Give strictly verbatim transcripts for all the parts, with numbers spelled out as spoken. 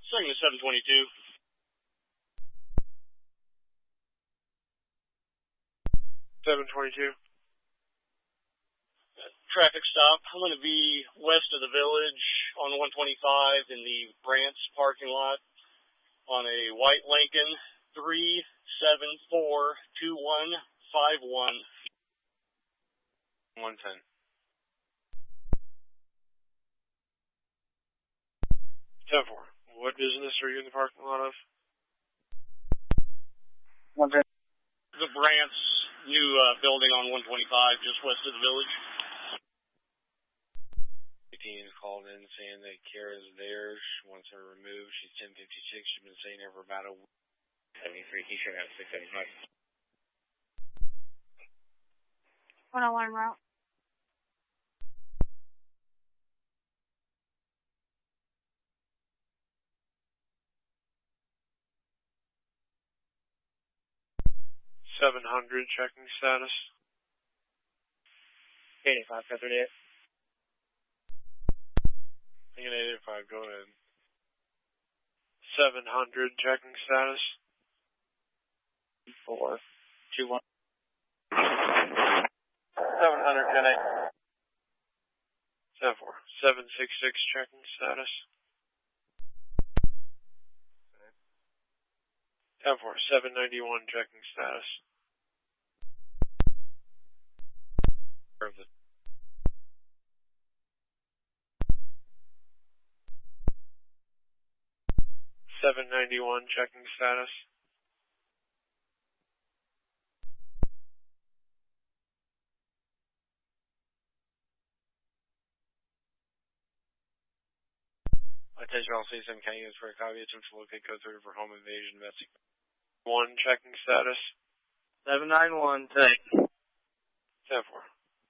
Second to seven twenty-two. seven twenty-two. Traffic stop. I'm going to be west of the village on one twenty-five in the Brant's parking lot on a white Lincoln three seven four two one five one. one ten. ten four. What business are you in the parking lot of? one ten. The Brant's new uh, building on one twenty-five just west of the village. eighteen called in saying that Kara's there. She wants her removed. She's ten fifty-six. She's been staying there for about a week. seventy-three T-shirt out of six seventy-five. one oh one route. seven hundred, checking status. eighty-five, thirty-eight. Hanging eighty-five, go ahead. seven hundred, checking status. four two one. seven hundred, ten eight. ten four. seven six six, checking status. ten four. seven ninety-one, checking status. Of the seven ninety-one, checking status. Attention all C S M County units for a copy. Attempt to locate code thirty for home invasion investigation. One, checking status. seven nine one, take. ten four.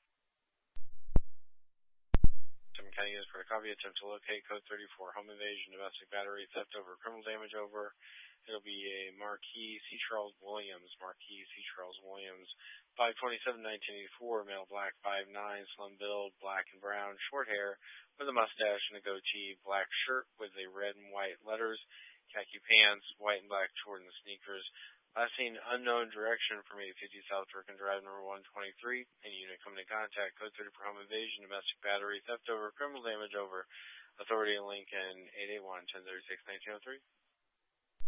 Attention County units for a copy. Attempt to locate code thirty-four, home invasion, domestic battery, theft over, criminal damage over. It'll be a Marquis C. Charles Williams. Marquis C. Charles Williams. five twenty-seven, nineteen eighty-four, male, black, five nine, slim build, black and brown, short hair, with a mustache and a goatee, black shirt with a red and white letters, khaki pants, white and black Jordan sneakers. Last seen unknown direction from eight fifty South Turkin Drive, number one twenty-three. Any unit coming in contact, code thirty for home invasion, domestic battery, theft over, criminal damage over. Authority in Lincoln, eight eight one, ten thirty-six, nineteen oh three.